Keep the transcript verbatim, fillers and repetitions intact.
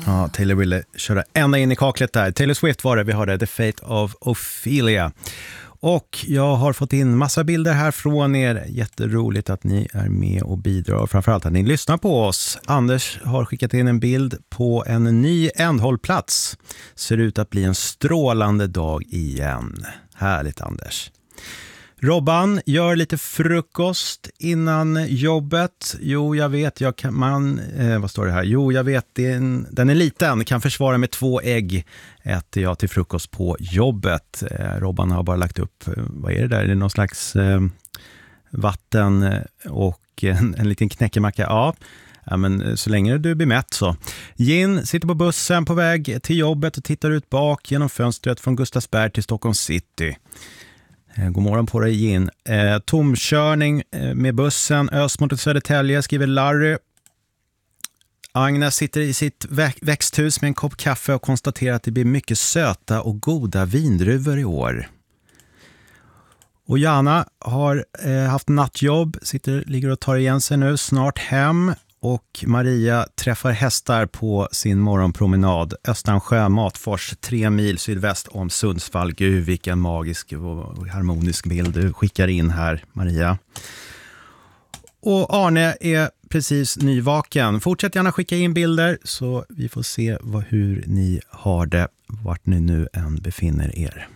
Ja, Taylor ville köra ända in i kaklet där. Taylor Swift var det, vi hörde The Fate of Ophelia. Och jag har fått in massa bilder här från er. Jätteroligt att ni är med och bidrar. Och framförallt att ni lyssnar på oss. Anders har skickat in en bild på en ny ändhållplats. Ser ut att bli en strålande dag igen. Härligt, Anders. Robban gör lite frukost innan jobbet. Jo, jag vet, jag kan, man, eh, vad står det här? Jo, jag vet, det är en, den är liten, kan försvara med två ägg. Äter jag till frukost på jobbet. Eh, Robban har bara lagt upp, eh, vad är det där? Är det någon slags eh, vatten och en, en liten knäckemacka? Ja. Ja, men så länge du blir mätt så. Gin sitter på bussen på väg till jobbet och tittar ut bak genom fönstret från Gustavsberg till Stockholm city. God morgon på dig, Gin. Eh, tomkörning eh, med bussen Ösmont till Södertälje, skriver Larry. Agnes sitter i sitt vä- växthus med en kopp kaffe och konstaterar att det blir mycket söta och goda vindruvor i år. Och Jana har eh, haft nattjobb, sitter, ligger och tar igen sig nu, snart hem. Och Maria träffar hästar på sin morgonpromenad. Östansjö, Matfors, tre mil sydväst om Sundsvall. Gud, vilken magisk och harmonisk bild du skickar in här, Maria. Och Arne är precis nyvaken. Fortsätt gärna skicka in bilder så vi får se vad, hur ni har det, vart ni nu än befinner er.